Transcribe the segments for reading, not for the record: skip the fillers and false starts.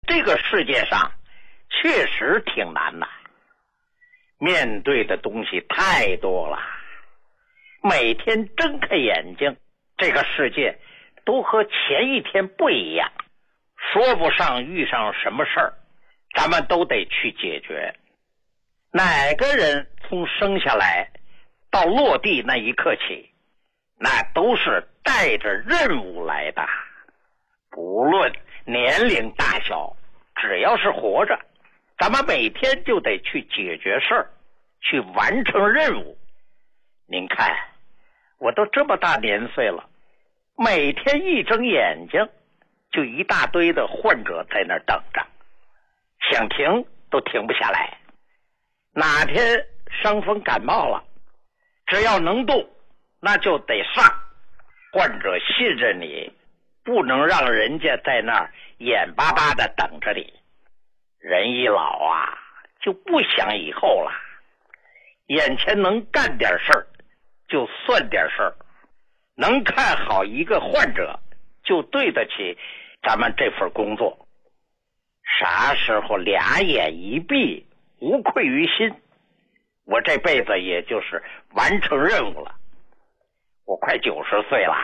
这个世界上确实挺难的，面对的东西太多了，每天睁开眼睛，这个世界都和前一天不一样，说不上遇上什么事儿，咱们都得去解决。哪个人从生下来到落地那一刻起，那都是带着任务来的，不论年龄大小，只要是活着，咱们每天就得去解决事儿，去完成任务。您看，我都这么大年岁了，每天一睁眼睛就一大堆的患者在那儿等着，想停都停不下来。哪天伤风感冒了，只要能动那就得上，患者信任你，不能让人家在那儿眼巴巴的等着你。人一老啊，就不想以后了，眼前能干点事儿就算点事儿，能看好一个患者就对得起咱们这份工作。啥时候俩眼一闭，无愧于心，我这辈子也就是完成任务了。我快90岁了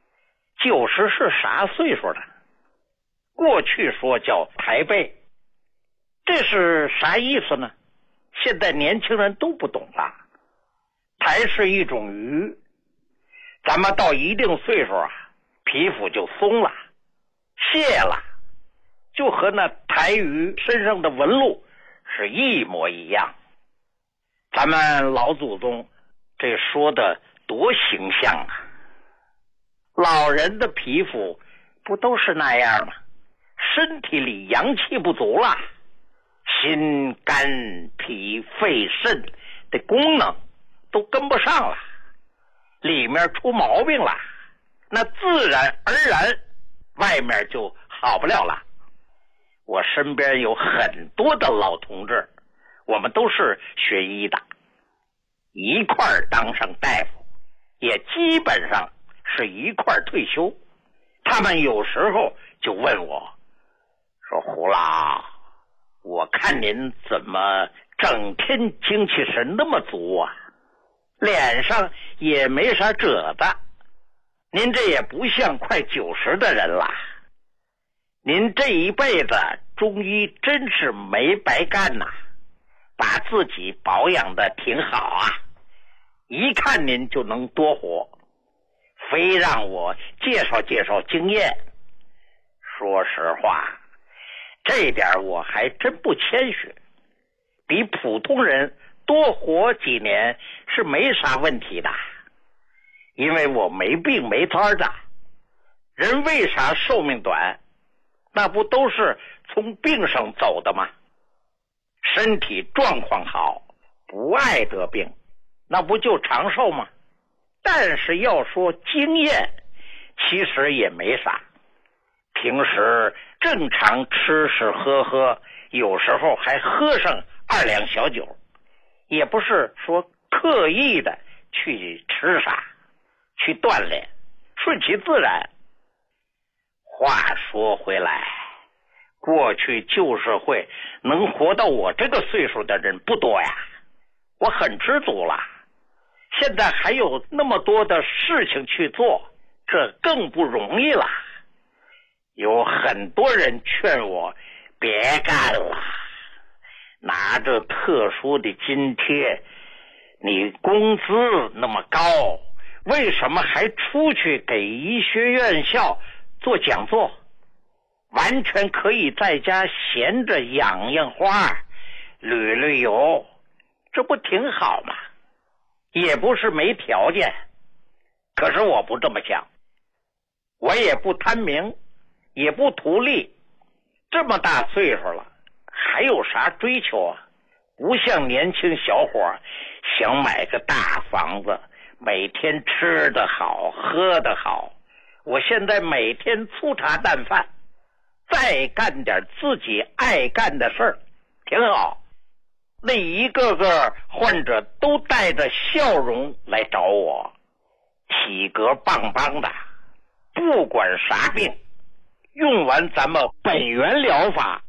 ，90是啥岁数呢？过去说叫抬背，这是啥意思呢？现在年轻人都不懂了。抬是一种鱼，咱们到一定岁数啊，皮肤就松了，卸了，就和那抬鱼身上的纹路是一模一样。咱们老祖宗这说的多形象啊！老人的皮肤不都是那样吗？身体里阳气不足了，心肝脾肺肾的功能都跟不上了，里面出毛病了，那自然而然外面就好不了了。我身边有很多的老同志，我们都是学医的，一块儿当上大夫，也基本上是一块儿退休。他们有时候就问我说，胡老，我看您怎么整天精气神那么足啊，脸上也没啥褶子，您这也不像快90的人了，您这一辈子中医真是没白干呐，把自己保养的挺好啊，一看您就能多活，非让我介绍介绍经验。说实话，这点我还真不谦虚，比普通人多活几年是没啥问题的，因为我没病没灾的。人为啥寿命短？那不都是从病上走的吗？身体状况好，不爱得病，那不就长寿吗？但是要说经验，其实也没啥。平时正常吃吃喝喝，有时候还喝上2两小酒，也不是说刻意的去吃啥，去锻炼，顺其自然。话说回来，过去旧社会能活到我这个岁数的人不多呀，我很知足了。现在还有那么多的事情去做，这更不容易了。有很多人劝我别干了，拿着特殊的津贴，你工资那么高，为什么还出去给医学院校做讲座？完全可以在家闲着养养花，旅旅游，这不挺好吗？也不是没条件，可是我不这么想，我也不贪名，也不图利，这么大岁数了，还有啥追求啊？不像年轻小伙想买个大房子，每天吃得好喝得好。我现在每天粗茶淡饭，再干点自己爱干的事儿，挺好。那一个个患者都带着笑容来找我，体格棒棒的，不管啥病，用完咱们本源疗法